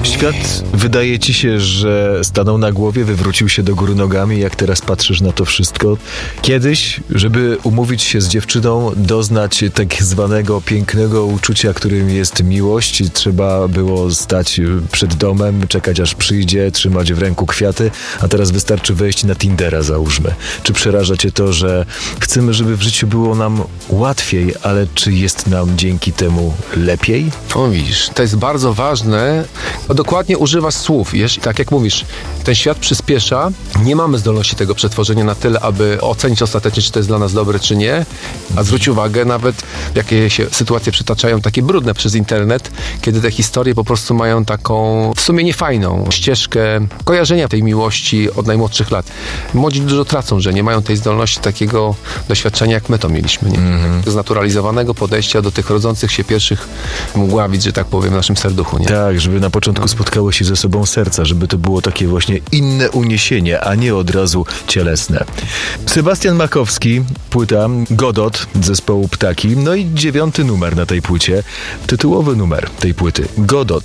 Świat wydaje ci się, że stanął na głowie, wywrócił się do góry nogami, jak teraz patrzysz na to wszystko. Kiedyś, żeby umówić się z dziewczyną, doznać tak zwanego pięknego uczucia, którym jest miłość, trzeba było stać przed domem, czekać aż przyjdzie, trzymać w ręku kwiaty, a teraz wystarczy wejść na Tindera, załóżmy. Czy przeraża cię to, że chcemy, żeby w życiu było nam łatwiej, ale czy jest nam dzięki temu lepiej? O, widzisz, to jest bardzo ważne. Dokładnie używasz słów. Tak jak mówisz, ten świat przyspiesza. Nie mamy zdolności tego przetworzenia na tyle, aby ocenić ostatecznie, czy to jest dla nas dobre, czy nie. A zwróć uwagę, nawet jakie się sytuacje przytaczają, takie brudne przez internet, kiedy te historie po prostu mają taką w sumie niefajną ścieżkę kojarzenia tej miłości od najmłodszych lat. Młodzi dużo tracą, że nie mają tej zdolności takiego doświadczenia, jak my to mieliśmy. Nie? Znaturalizowanego podejścia do tych rodzących się pierwszych mgławic, że tak powiem, w naszym serduchu. Nie? Tak, żeby na początku spotkało się ze sobą serca, żeby to było takie właśnie inne uniesienie, a nie od razu cielesne. Sebastian Makowski, płyta Godot zespołu Ptaki, no i 9. numer na tej płycie, tytułowy numer tej płyty, Godot.